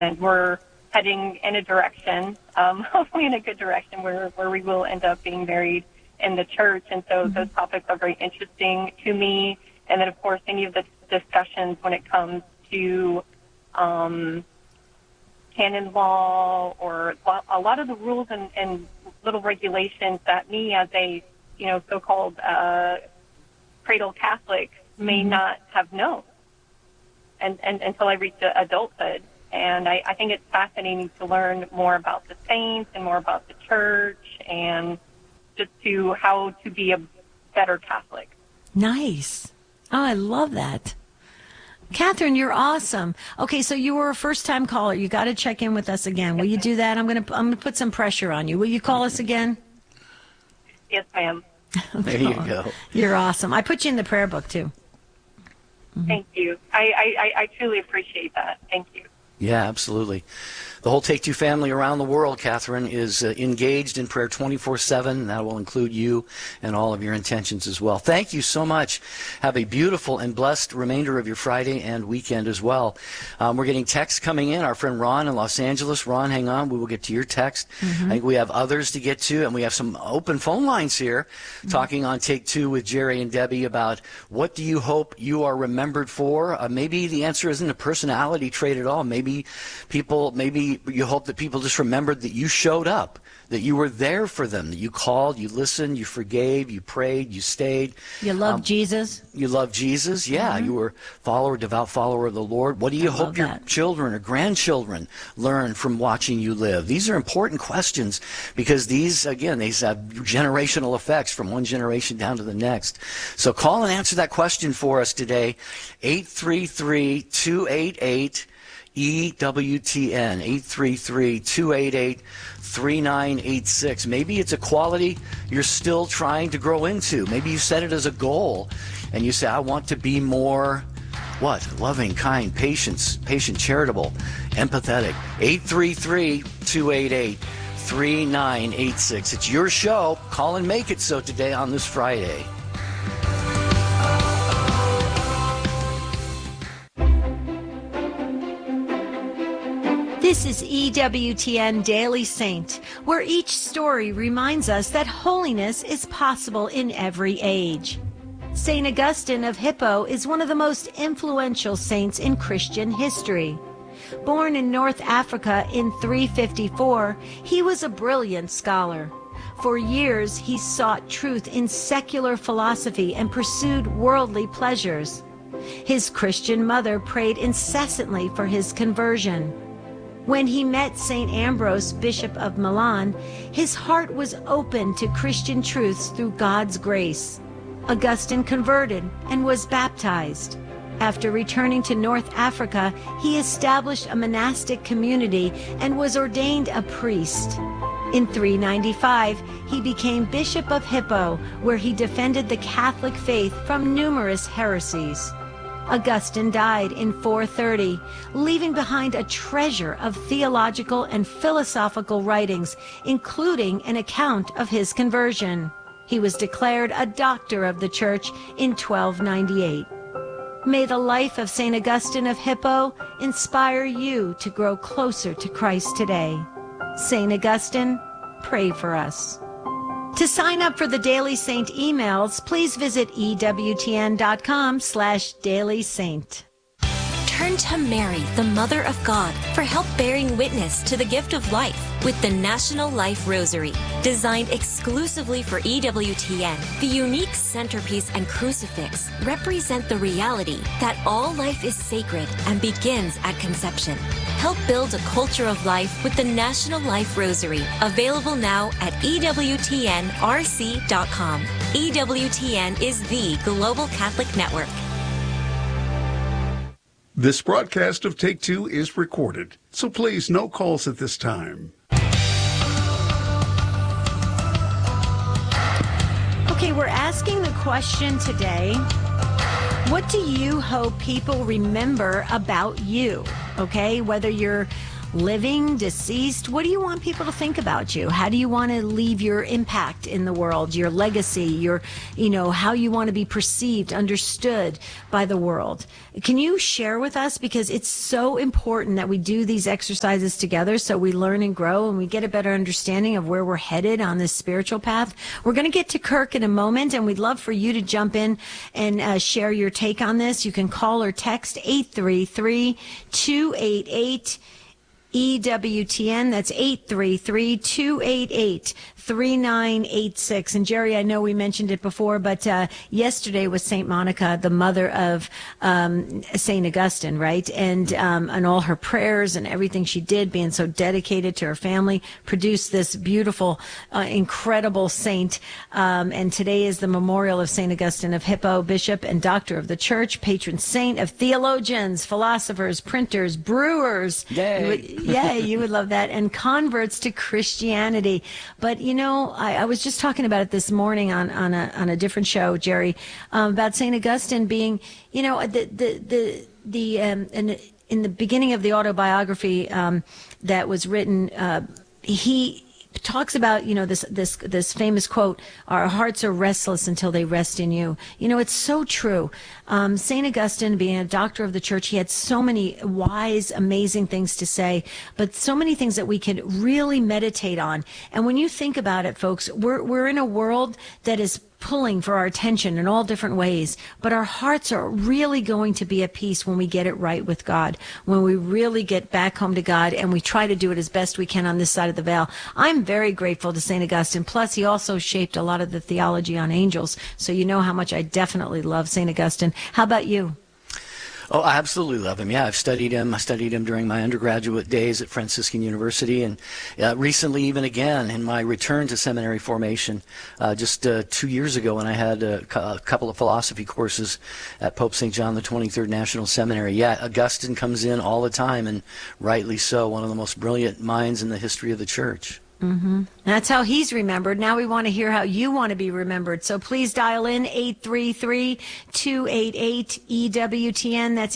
and we're heading in a direction, hopefully in a good direction, where we will end up being married in the church. And so those topics are very interesting to me. And then, of course, any of the discussions when it comes to canon law, or a lot of the rules and little regulations that me, as a so-called cradle Catholic, may not have known and until I reached adulthood. And I think it's fascinating to learn more about the saints and more about the church, and just to how to be a better Catholic. Nice. Oh, I love that. Catherine, you're awesome. Okay, so you were a first-time caller. You got to check in with us again. Will you do that? I'm gonna put some pressure on you. Will you call us again? Yes, ma'am. There you go. You're awesome. I put you in the prayer book too. Thank you. I truly appreciate that. Thank you. Yeah, absolutely. The whole Take Two family around the world, Catherine, is engaged in prayer 24/7. That will include you and all of your intentions as well. Thank you so much. Have a beautiful and blessed remainder of your Friday and weekend as well. We're getting texts coming in. Our friend Ron in Los Angeles. Ron, hang on. We will get to your text. I think we have others to get to, and we have some open phone lines here talking on Take Two with Jerry and Debbie about what do you hope you are remembered for. Maybe the answer isn't a personality trait at all. Maybe you hope that people just remembered that you showed up, that you were there for them, that you called, you listened, you forgave, you prayed, you stayed. You loved Jesus. You loved Jesus, yeah. You were devout follower of the Lord. What do you hope your children or grandchildren learn from watching you live? These are important questions because these have generational effects from one generation down to the next. So call and answer that question for us today, 833-288 EWTN, 833-288-3986. Maybe it's a quality you're still trying to grow into. Maybe you set it as a goal and you say, I want to be more, loving, kind, patient, charitable, empathetic. 833-288-3986. It's your show. Call and make it so today on this Friday. This is EWTN Daily Saint, where each story reminds us that holiness is possible in every age. St. Augustine of Hippo is one of the most influential saints in Christian history. Born in North Africa in 354, he was a brilliant scholar. For years, he sought truth in secular philosophy and pursued worldly pleasures. His Christian mother prayed incessantly for his conversion. When he met St. Ambrose, Bishop of Milan, his heart was open to Christian truths through God's grace. Augustine converted and was baptized. After returning to North Africa, he established a monastic community and was ordained a priest. In 395, he became Bishop of Hippo, where he defended the Catholic faith from numerous heresies. Augustine died in 430, leaving behind a treasure of theological and philosophical writings, including an account of his conversion. He was declared a doctor of the Church in 1298. May the life of St. Augustine of Hippo inspire you to grow closer to Christ today. St. Augustine, pray for us. To sign up for the Daily Saint emails, please visit EWTN.com/dailysaint. Turn to Mary, the Mother of God, for help bearing witness to the gift of life with the National Life Rosary. Designed exclusively for EWTN, the unique centerpiece and crucifix represent the reality that all life is sacred and begins at conception. Help build a culture of life with the National Life Rosary, available now at EWTNRC.com. EWTN is the Global Catholic Network. This broadcast of Take Two is recorded, so please no calls at this time. Okay, we're asking the question today, what do you hope people remember about you? Okay, whether you're living, deceased? What do you want people to think about you? How do you want to leave your impact in the world, your legacy, your, how you want to be perceived, understood by the world? Can you share with us? Because it's so important that we do these exercises together so we learn and grow and we get a better understanding of where we're headed on this spiritual path. We're going to get to Kirk in a moment, and we'd love for you to jump in and share your take on this. You can call or text 833-288 EWTN. That's 833-288-3986. And Jerry, I know we mentioned it before, but yesterday was St. Monica, the mother of St. Augustine, right? And all her prayers and everything she did, being so dedicated to her family, produced this beautiful, incredible saint. And today is the memorial of St. Augustine of Hippo, bishop and doctor of the church, patron saint of theologians, philosophers, printers, brewers. Yay! You would love that. And converts to Christianity. But, I was just talking about it this morning on a different show, Jerry, about St. Augustine being, in the beginning of the autobiography that was written, he talks about, this famous quote, "Our hearts are restless until they rest in you." It's so true. St. Augustine, being a doctor of the church, he had so many wise, amazing things to say, but so many things that we could really meditate on. And when you think about it, folks, we're in a world that is pulling for our attention in all different ways, but our hearts are really going to be at peace when we get it right with God, when we really get back home to God and we try to do it as best we can on this side of the veil. I'm very grateful to St. Augustine. Plus, he also shaped a lot of the theology on angels, so you know how much I definitely love St. Augustine. How about you? Oh, I absolutely love him. Yeah, I've studied him. I studied him during my undergraduate days at Franciscan University, and recently even again in my return to seminary formation just 2 years ago when I had a couple of philosophy courses at Pope St. John the 23rd National Seminary. Yeah, Augustine comes in all the time, and rightly so, one of the most brilliant minds in the history of the church. Mm-hmm. That's how he's remembered. Now we want to hear how you want to be remembered. So please dial in 833-288-EWTN. That's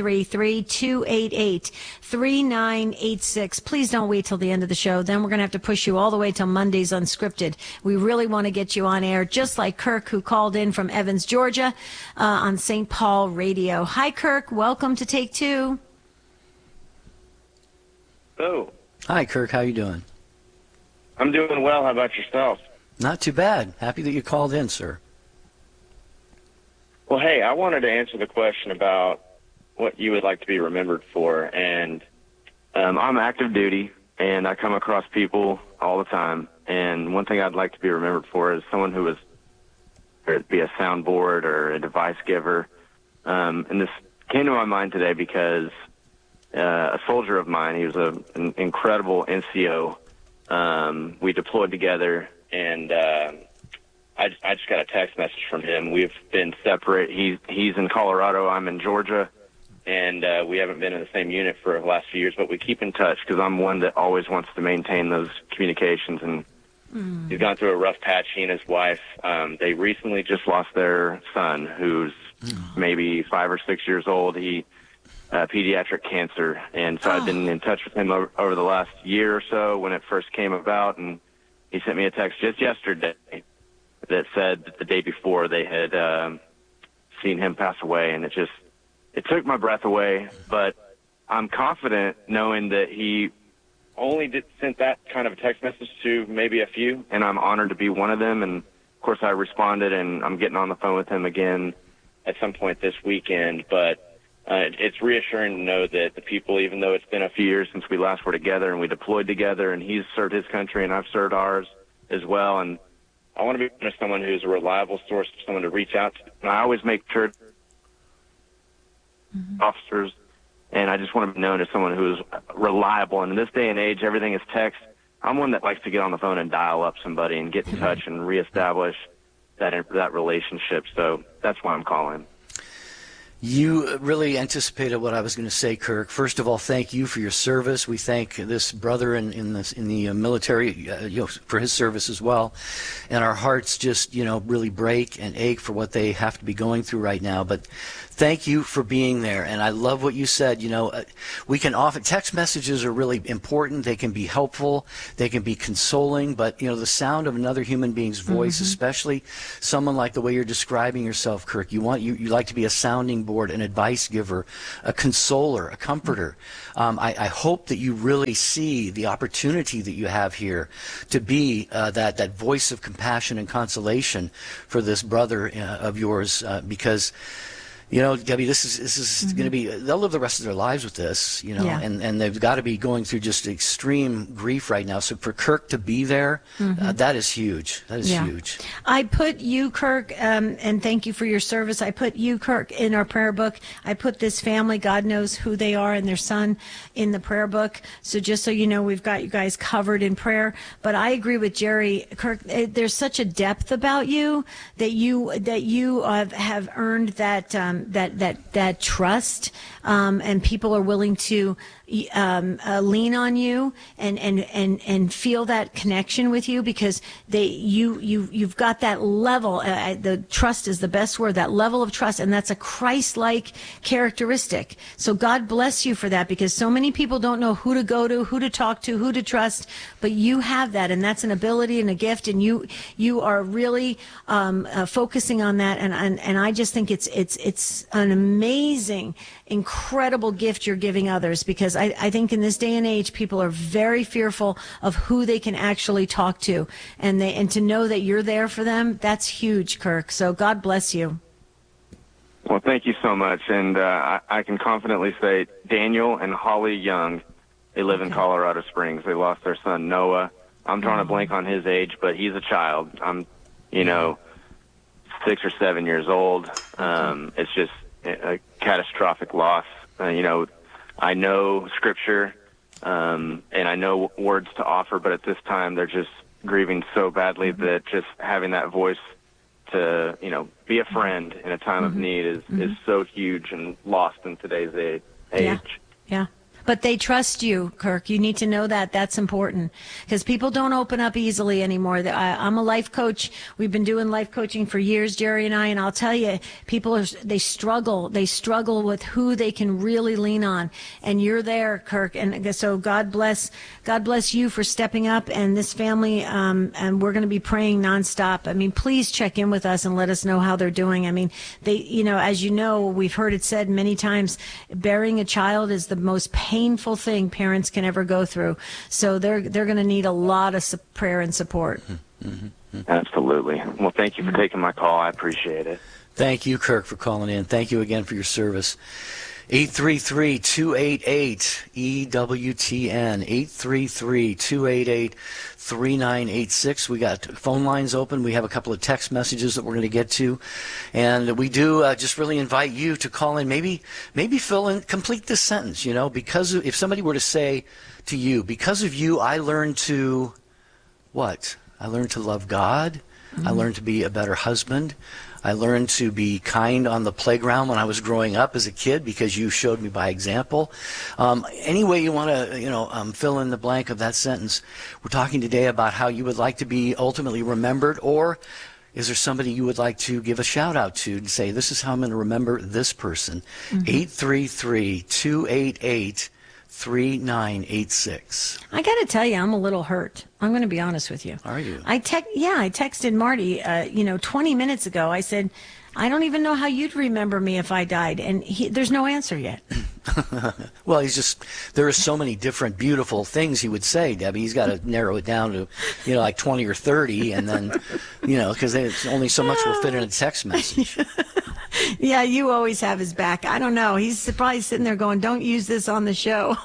833-288-3986. Please don't wait till the end of the show. Then we're going to have to push you all the way till Monday's Unscripted. We really want to get you on air, just like Kirk, who called in from Evans, Georgia, on St. Paul Radio. Hi, Kirk. Welcome to Take Two. Hello. Hi, Kirk. How you doing? I'm doing well. How about yourself? Not too bad. Happy that you called in, sir. Well, hey, I wanted to answer the question about what you would like to be remembered for. And I'm active duty, and I come across people all the time. And one thing I'd like to be remembered for is someone who was, whether it be a soundboard or a device giver. And this came to my mind today because a soldier of mine, he was an incredible NCO. We deployed together, and I just got a text message from him. We've been separate. He's in Colorado. I'm in Georgia, and we haven't been in the same unit for the last few years, but we keep in touch because I'm one that always wants to maintain those communications. And he's gone through a rough patch. He and his wife, they recently just lost their son, who's maybe 5 or 6 years old. He pediatric cancer, and so I've been in touch with him over the last year or so when it first came about, and he sent me a text just yesterday that said that the day before they had seen him pass away, and it took my breath away. But I'm confident knowing that he only sent that kind of a text message to maybe a few, and I'm honored to be one of them. And of course I responded, and I'm getting on the phone with him again at some point this weekend. But it's reassuring to know that the people, even though it's been a few years since we last were together and we deployed together, and he's served his country and I've served ours as well, and I want to be someone who's a reliable source, someone to reach out to. And I always make sure officers, and I just want to be known as someone who is reliable. And in this day and age, everything is text. I'm one that likes to get on the phone and dial up somebody and get in touch and reestablish that relationship. So that's why I'm calling. You really anticipated what I was going to say, Kirk. First of all, thank you for your service. We thank this brother in the military for his service as well. And our hearts just, really break and ache for what they have to be going through right now. But thank you for being there. And I love what you said. We can often, text messages are really important. They can be helpful. They can be consoling. But, the sound of another human being's voice, especially someone like the way you're describing yourself, Kirk, you like to be a sounding board, an advice giver, a consoler, a comforter. I hope that you really see the opportunity that you have here to be that voice of compassion and consolation for this brother of yours, because Debbie, this is going to be, they'll live the rest of their lives with this, and they've got to be going through just extreme grief right now. So for Kirk to be there, that is huge. That is huge. I put you, Kirk, and thank you for your service. I put you, Kirk, in our prayer book. I put this family, God knows who they are, and their son in the prayer book. So just so you know, we've got you guys covered in prayer. But I agree with Jerry, Kirk, there's such a depth about you that you have earned that trust, and people are willing to lean on you and feel that connection with you, because you've got that level. The trust is the best word. That level of trust, and that's a Christ-like characteristic. So God bless you for that, because so many people don't know who to go to, who to talk to, who to trust, but you have that, and that's an ability and a gift, and you are really focusing on that, and I just think it's an amazing, incredible gift you're giving others, because I think in this day and age, people are very fearful of who they can actually talk to, and to know that you're there for them, that's huge, Kirk. So God bless you. Well, thank you so much. And I can confidently say Daniel and Holly Young, they live in Colorado Springs. They lost their son, Noah. I'm drawing a blank on his age, but he's a child. I'm, 6 or 7 years old. It's just a catastrophic loss. I know Scripture, and I know words to offer, but at this time they're just grieving so badly that just having that voice to, be a friend in a time of need is so huge and lost in today's age. Yeah. But they trust you, Kirk. You need to know that. That's important, because people don't open up easily anymore. I'm a life coach. We've been doing life coaching for years, Jerry and I, and I'll tell you, they struggle. They struggle with who they can really lean on. And you're there, Kirk. And so God bless you for stepping up, and this family, and we're going to be praying nonstop. I mean, please check in with us and let us know how they're doing. I mean, as you know, we've heard it said many times, burying a child is the most painful thing parents can ever go through. So they're going to need a lot of prayer and support. Absolutely. Well, thank you for taking my call. I appreciate it. Thank you, Kirk, for calling in. Thank you again for your service. 833-288-EWTN, 833-288-3986. We got phone lines open. We have a couple of text messages that we're going to get to. And we do just really invite you to call in. Maybe fill in, complete this sentence, because if somebody were to say to you, because of you, I learned to what? I learned to love God. I learned to be a better husband. I learned to be kind on the playground when I was growing up as a kid, because you showed me by example. Any way you want to, fill in the blank of that sentence. We're talking today about how you would like to be ultimately remembered, or is there somebody you would like to give a shout out to and say, this is how I'm going to remember this person? 833-288-3986. I got to tell you, I'm a little hurt. I'm going to be honest with you. Are you? I texted Marty, 20 minutes ago. I said, I don't even know how you'd remember me if I died. And there's no answer yet. Well, there are so many different beautiful things he would say, Debbie. He's got to narrow it down to, like 20 or 30. And then, because only so much will fit in a text message. Yeah, you always have his back. I don't know. He's probably sitting there going, don't use this on the show.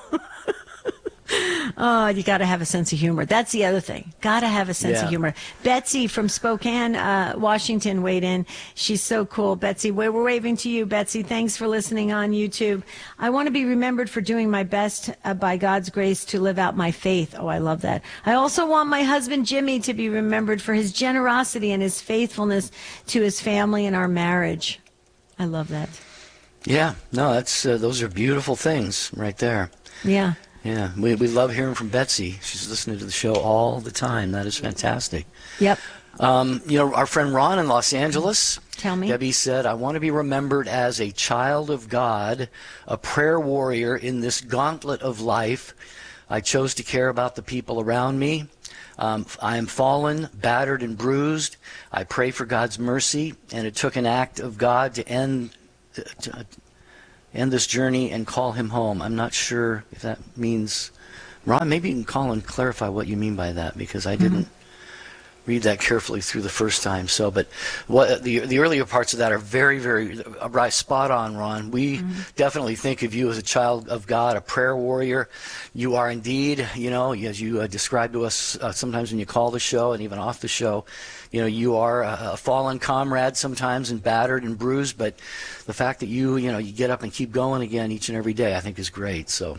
Oh, you got to have a sense of humor. That's the other thing. Got to have a sense of humor. Betsy from Spokane, Washington, weighed in. She's so cool. Betsy, we're waving to you, Betsy. Thanks for listening on YouTube. I want to be remembered for doing my best by God's grace to live out my faith. Oh, I love that. I also want my husband, Jimmy, to be remembered for his generosity and his faithfulness to his family and our marriage. I love that. Yeah, no, that's those are beautiful things right there. Yeah. Yeah, we love hearing from Betsy. She's listening to the show all the time. That is fantastic. Yep. Our friend Ron in Los Angeles. Tell me. Debbie said, I want to be remembered as a child of God, a prayer warrior in this gauntlet of life. I chose to care about the people around me. I am fallen, battered, and bruised. I pray for God's mercy, and it took an act of God to end this journey and call him home. I'm not sure if that means... Ron, maybe you can call and clarify what you mean by that, because I didn't read that carefully through the first time. So, but what the earlier parts of that are very, very right, spot on, Ron. We definitely think of you as a child of God, a prayer warrior. You are indeed, as you describe to us sometimes when you call the show and even off the show, you are a fallen comrade sometimes and battered and bruised, but the fact that you get up and keep going again each and every day, I think is great. So.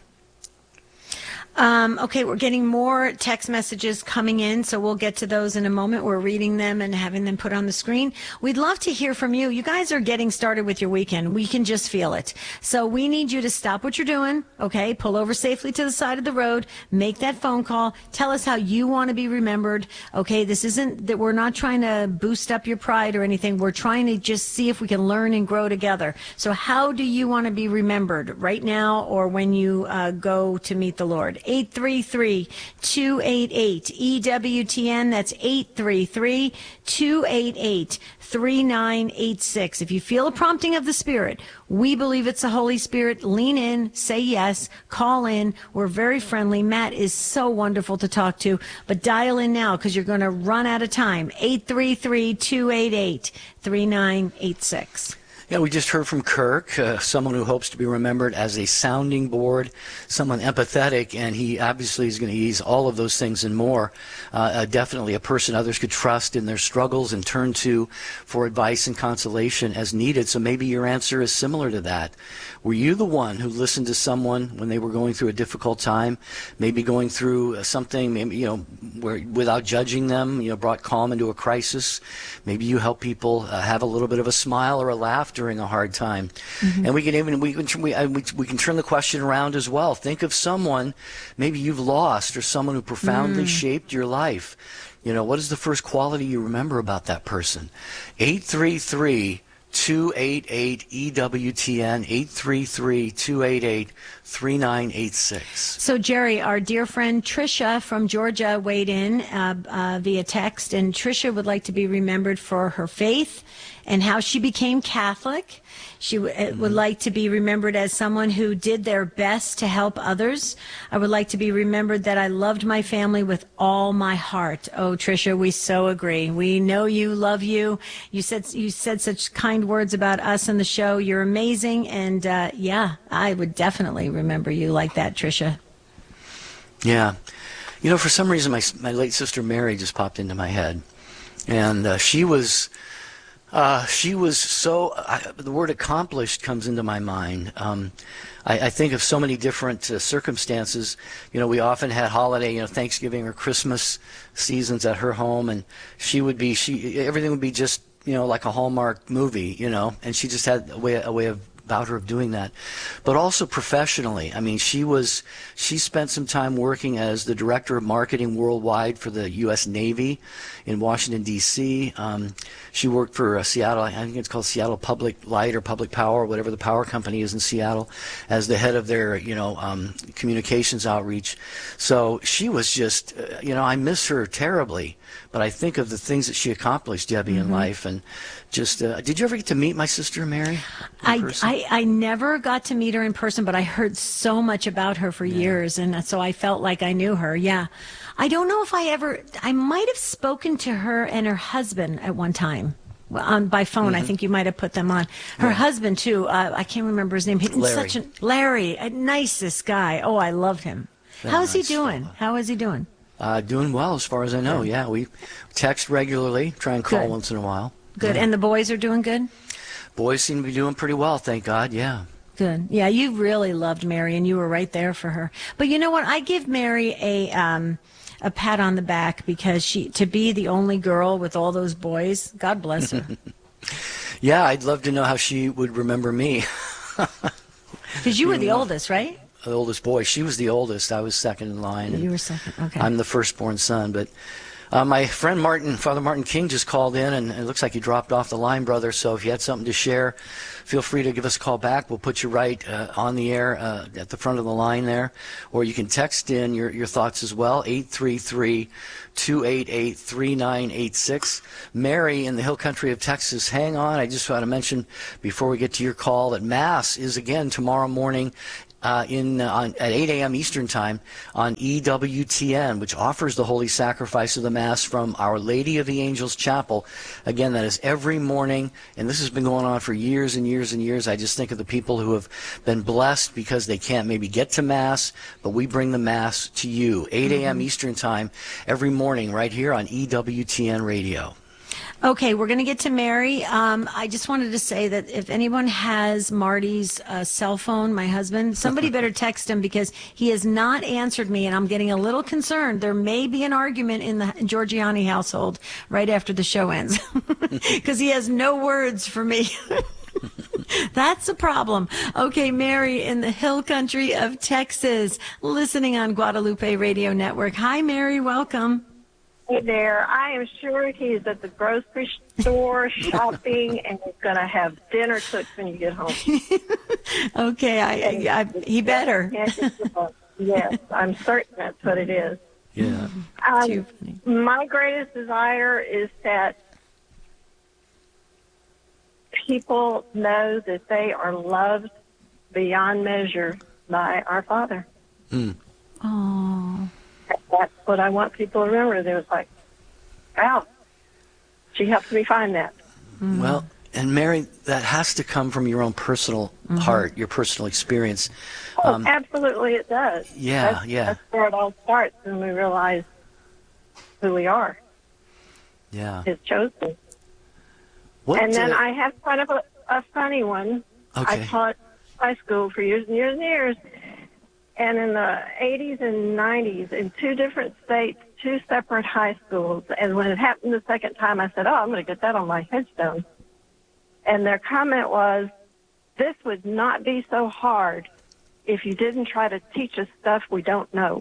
Okay, we're getting more text messages coming in, so we'll get to those in a moment. We're reading them and having them put on the screen. We'd love to hear from you. You guys are getting started with your weekend. We can just feel it. So we need you to stop what you're doing, okay? Pull over safely to the side of the road. Make that phone call. Tell us how you want to be remembered, okay? This isn't that we're not trying to boost up your pride or anything. We're trying to just see if we can learn and grow together. So how do you want to be remembered right now or when you go to meet the Lord? 833-288-EWTN. That's 833-288-3986. If you feel a prompting of the Spirit, we believe it's the Holy Spirit. Lean in, say yes, call in. We're very friendly. Matt is so wonderful to talk to, but dial in now because you're going to run out of time. 833-288-3986. Yeah, we just heard from Kirk, someone who hopes to be remembered as a sounding board, someone empathetic, and he obviously is going to use all of those things and more. Definitely a person others could trust in their struggles and turn to for advice and consolation as needed. So maybe your answer is similar to that. Were you the one who listened to someone when they were going through a difficult time, maybe going through something, maybe, where without judging them, brought calm into a crisis? Maybe you help people have a little bit of a smile or a laugh during a hard time. And we can turn the question around as well. Think of someone maybe you've lost or someone who profoundly shaped your life. What is the first quality you remember about that person? 833-288-EWTN, 833-288-3986. So, Jerry, our dear friend Tricia from Georgia weighed in via text, and Tricia would like to be remembered for her faith and how she became Catholic. She would like to be remembered as someone who did their best to help others. I would like to be remembered that I loved my family with all my heart. Oh, Tricia, we so agree. We know you, love you. You said such kind words about us and the show. You're amazing, and I would definitely remember you like that, Tricia. Yeah. For some reason, my late sister Mary just popped into my head, and she was so, the word accomplished comes into my mind. I think of so many different circumstances. We often had holiday, Thanksgiving or Christmas seasons at her home, and everything would be just, like a Hallmark movie, and she just had a way about her of doing that. But also professionally, she spent some time working as the director of marketing worldwide for the U.S. Navy in Washington, D.C. She worked for Seattle, I think it's called Seattle Public Light or Public Power, whatever the power company is in Seattle, as the head of their, communications outreach. So she was just, I miss her terribly, but I think of the things that she accomplished, Debbie, in life, and just, did you ever get to meet my sister Mary in person? I never got to meet her in person, but I heard so much about her for years, and so I felt like I knew her. Yeah. I don't know if I might have spoken to her and her husband at one time by phone. I think you might have put them on. Her husband, too. I can't remember his name. Larry. Larry, nicest guy. Oh, I love him. How is he doing? How is he doing? Doing well, as far as I know. Yeah, we text regularly, try and call once in a while. Good. Yeah. And the boys are doing good? Boys seem to be doing pretty well, thank God, yeah. Good. Yeah, you really loved Mary, and you were right there for her. But you know what? I give Mary a pat on the back because to be the only girl with all those boys, God bless her. Yeah, I'd love to know how she would remember me. Because you were the oldest, right? The oldest boy. She was the oldest. I was second in line. You were second. Okay. I'm the firstborn son. But my friend Father Martin King, just called in, and it looks like he dropped off the line, brother. So if you had something to share, feel free to give us a call back. We'll put you right on the air at the front of the line there. Or you can text in your thoughts as well, 833-288-3986. Mary in the Hill Country of Texas, hang on. I just want to mention before we get to your call that Mass is again tomorrow morning at 8 a.m. Eastern Time on EWTN, which offers the Holy Sacrifice of the Mass from Our Lady of the Angels Chapel. Again, that is every morning, and this has been going on for years and years and years. I just think of the people who have been blessed because they can't maybe get to Mass, but we bring the Mass to you. 8 a.m. Eastern Time every morning right here on EWTN Radio. Okay, we're going to get to Mary. I just wanted to say that if anyone has Marty's cell phone, my husband, somebody better text him because he has not answered me, and I'm getting a little concerned. There may be an argument in the Giorgiani household right after the show ends because he has no words for me. That's a problem. Okay, Mary in the Hill Country of Texas, listening on Guadalupe Radio Network. Hi, Mary. Welcome. Hey there. I am sure he's at the grocery store shopping and he's going to have dinner cooked when you get home. Okay, he better. Yes, I'm certain that's what it is. Yeah. Too funny. My greatest desire is that people know that they are loved beyond measure by our Father. Oh. That's what I want people to remember. They was like, wow, she helped me find that. Well, and Mary, that has to come from your own personal heart, your personal experience. Absolutely it does. Yeah, That's where it all starts when we realize who we are. Yeah. His chosen. What, and then I have kind of a funny one. Okay. I taught high school for years and years and years. And in the 80s and 90s, in 2 different states, 2 separate high schools. And when it happened the second time, I said, I'm going to get that on my headstone. And their comment was, this would not be so hard if you didn't try to teach us stuff we don't know.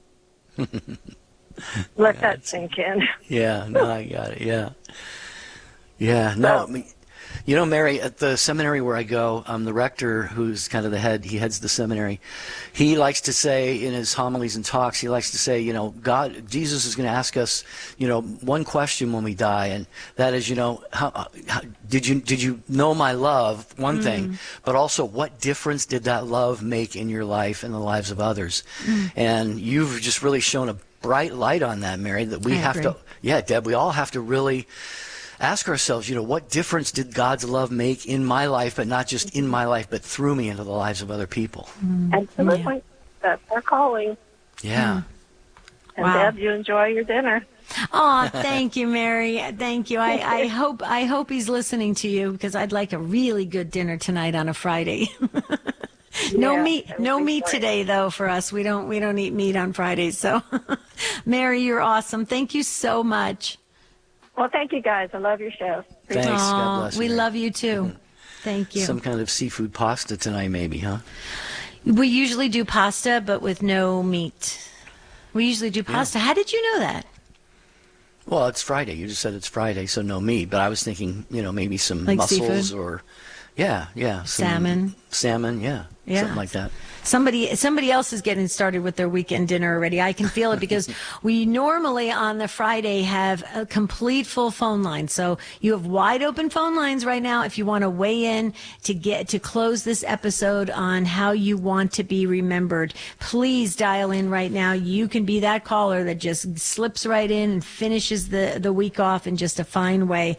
Let that sink in. Yeah, no, I got it, yeah. Yeah, no, you know, Mary, at the seminary where I go, the rector, who's kind of the head, he heads the seminary, he likes to say in his homilies and talks, he likes to say, you know, Jesus is going to ask us, you know, one question when we die, and that is, you know, how did you know my love, one thing, but also what difference did that love make in your life and the lives of others? And you've just really shown a bright light on that, Mary, that we have to, yeah, Deb, we all have to really ask ourselves, you know, what difference did God's love make in my life, but not just in my life, but through me into the lives of other people? Absolutely. Yeah. That's our calling. Yeah. And Deb, you enjoy your dinner. Oh, thank you, Mary. Thank you. I hope he's listening to you because I'd like a really good dinner tonight on a Friday. No meat today though for us. We don't eat meat on Fridays. So Mary, you're awesome. Thank you so much. Well, thank you guys. I love your show. Thanks. God bless. We Mary. love you too. Thank you. Some kind of seafood pasta tonight, maybe, huh? We usually do pasta, but with no meat. We usually do pasta. How did you know that? Well, it's Friday. You just said it's Friday, so no meat. But I was thinking, you know, maybe some like mussels seafood? or, some salmon, yeah, something like that. Somebody else is getting started with their weekend dinner already. I can feel it because we normally on the Friday have a complete full phone line. So you have wide open phone lines right now if you want to weigh in to close this episode on how you want to be remembered. Please dial in right now. You can be that caller that just slips right in and finishes the week off in just a fine way.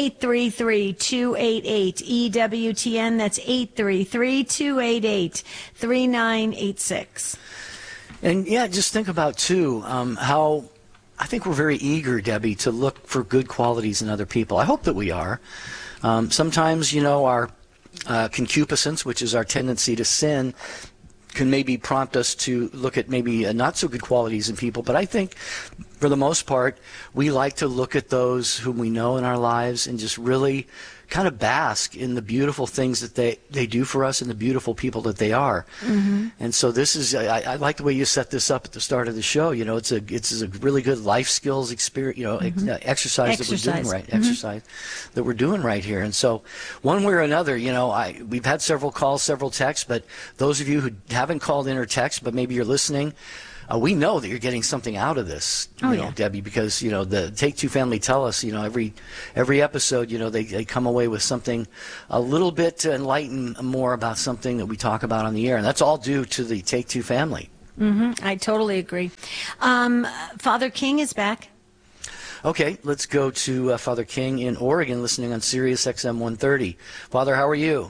833-288-EWTN. That's 833-288-3986. And just think about too how I think we're very eager, Debbie, to look for good qualities in other people. I hope that we are. Sometimes, you know, our concupiscence, which is our tendency to sin, can maybe prompt us to look at maybe not so good qualities in people. But I think for the most part, we like to look at those whom we know in our lives and just really kind of bask in the beautiful things that they do for us and the beautiful people that they are. And so this is, I like the way you set this up at the start of the show. You know, it's a really good life skills experience, you know, exercise that we're doing right, exercise that we're doing right here. And so one way or another, you know, we've had several calls, several texts, but those of you who haven't called in or text, but maybe you're listening, we know that you're getting something out of this, you know, Debbie, because, you know, the Take Two family tell us, you know, every episode, you know, they come away with something a little bit to enlighten more about something that we talk about on the air. And that's all due to the Take Two family. I totally agree. Father King is back. Okay, let's go to Father King in Oregon, listening on Sirius XM 130. Father, how are you?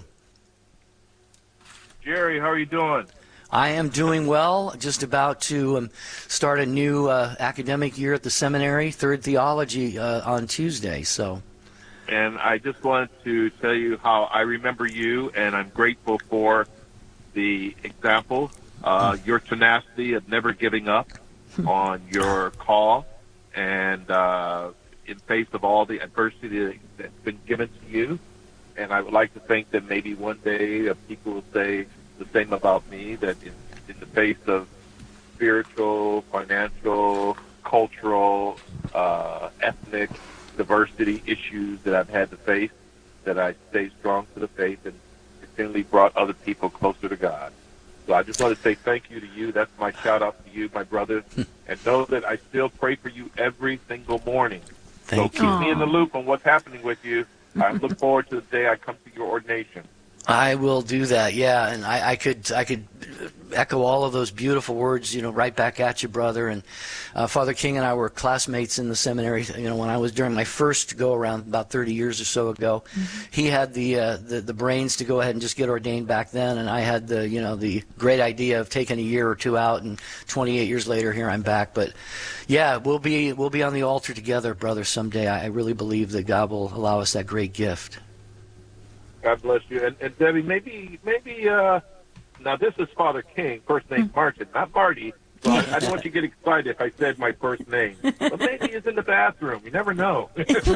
Jerry, how are you doing? I am doing well, just about to start a new academic year at the seminary, third theology on Tuesday. So, and I just wanted to tell you how I remember you, and I'm grateful for the example, your tenacity of never giving up on your call, and in face of all the adversity that's been given to you. And I would like to think that maybe one day people will say the same about me, that in the face of spiritual, financial, cultural, ethnic diversity issues that I've had to face, that I stay strong to the faith and continually brought other people closer to God. So I just want to say thank you to you. That's my shout out to you, my brother. And know that I still pray for you every single morning. So keep me in the loop on what's happening with you. I look forward to the day I come to your ordination. I will do that, yeah, and I could echo all of those beautiful words, you know, right back at you, brother. And Father King and I were classmates in the seminary. You know, when I was during my first go around about 30 years or so ago, he had the brains to go ahead and just get ordained back then, and I had the great idea of taking a year or two out. And 28 years later, here I'm back. But yeah, we'll be on the altar together, brother, someday. I really believe that God will allow us that great gift. God bless you. And Debbie, maybe now this is Father King, first name Martin, not Marty. So I don't want you to get excited if I said my first name. But maybe he's in the bathroom. You never know.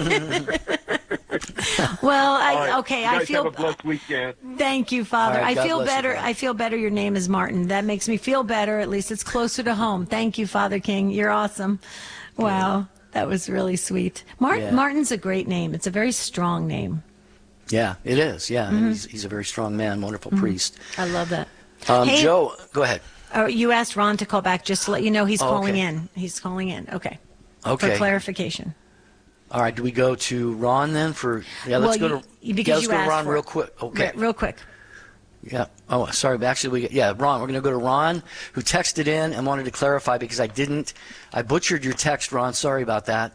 Well, I feel have a blessed weekend. Thank you, Father. Right, I feel better. You, I feel better. Your name is Martin. That makes me feel better. At least it's closer to home. Thank you, Father King. You're awesome. Wow, that was really sweet. Martin's a great name. It's a very strong name. Yeah, it is. Yeah, and he's a very strong man, wonderful priest. I love that. Hey, Joe, go ahead. You asked Ron to call back just to let you know he's calling in. He's calling in. Okay. For clarification. All right. Do we go to Ron then? Let's go to Ron real quick. Okay. Real quick. Yeah. Oh, sorry. Actually, Ron. We're going to go to Ron, who texted in and wanted to clarify because I butchered your text, Ron. Sorry about that.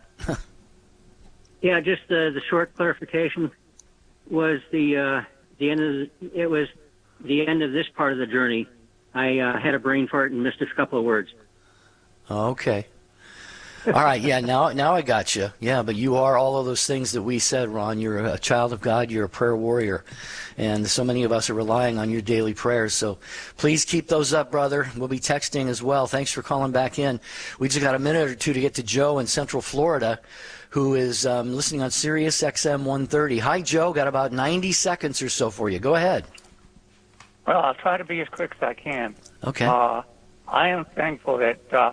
Yeah, just the short clarification was the end of this part of the journey. I had a brain fart and missed a couple of words. Okay. All right. Yeah. Now I got you. Yeah. But you are all of those things that we said, Ron. You're a child of God. You're a prayer warrior, and so many of us are relying on your daily prayers. So please keep those up, brother. We'll be texting as well. Thanks for calling back in. We just got a minute or two to get to Joe in Central Florida, who is listening on Sirius XM 130. Hi, Joe. Got about 90 seconds or so for you. Go ahead. Well, I'll try to be as quick as I can. Okay. I am thankful that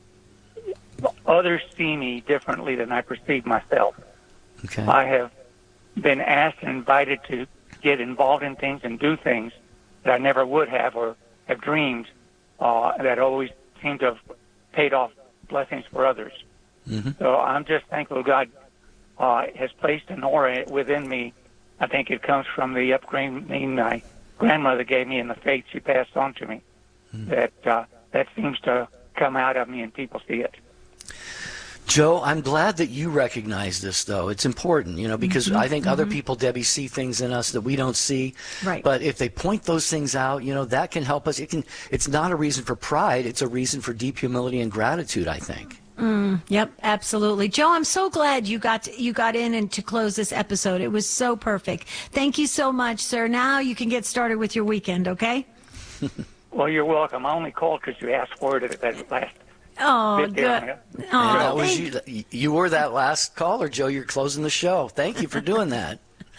others see me differently than I perceive myself. Okay. I have been asked and invited to get involved in things and do things that I never would have or have dreamed that always seem to have paid off blessings for others. So I'm just thankful God has placed an aura within me. I think it comes from the upbringing my grandmother gave me and the faith she passed on to me. That seems to come out of me and people see it. Joe, I'm glad that you recognize this, though. It's important, because I think other people, Debbie, see things in us that we don't see. Right. But if they point those things out, that can help us. It's not a reason for pride. It's a reason for deep humility and gratitude, I think. Yep, absolutely. Joe, I'm so glad you got in and to close this episode. It was so perfect. Thank you so much, sir. Now you can get started with your weekend, okay? Well, you're welcome. I only called because you asked for it at that last Oh, bit there. good. That was you were that last caller, Joe. You're closing the show. Thank you for doing that.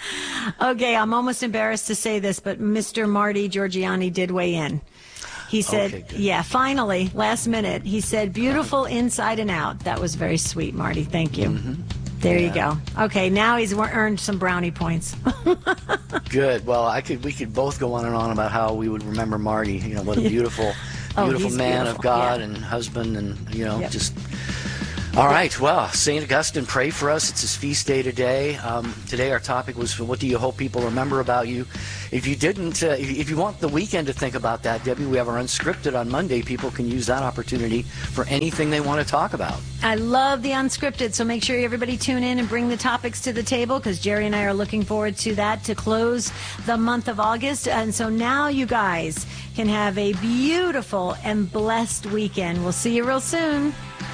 Okay, I'm almost embarrassed to say this, but Mr. Marty Giorgiani did weigh in. He said, Okay, good. yeah, finally, last minute, he said, beautiful inside and out. That was very sweet, Marty. Thank you. There you go. Okay, now he's earned some brownie points. Good. Well, we could both go on and on about how we would remember Marty. You know, what a beautiful, beautiful he's man beautiful. of God Yeah. and husband, and Yep. just. All right. Well, St. Augustine, pray for us. It's his feast day today. Today our topic was, what do you hope people remember about you? If you didn't, if you want the weekend to think about that, Debbie, we have our Unscripted on Monday. People can use that opportunity for anything they want to talk about. I love the Unscripted, so make sure everybody tune in and bring the topics to the table, because Jerry and I are looking forward to that to close the month of August. And so now you guys can have a beautiful and blessed weekend. We'll see you real soon.